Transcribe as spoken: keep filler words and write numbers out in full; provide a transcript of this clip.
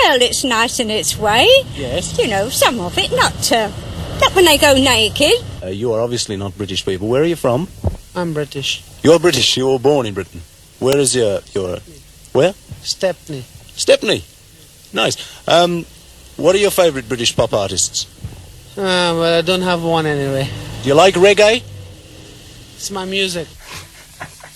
Well, it's nice in its way. Yes. You know, some of it, not, uh, not when they go naked. Uh, you are obviously not British people. Where are you from? I'm British. You're British. You were born in Britain. Where is your... your where? Stepney. Stepney. Nice. Um, what are your favourite British pop artists? Uh, well, I don't have one anyway. Do you like reggae? It's my music.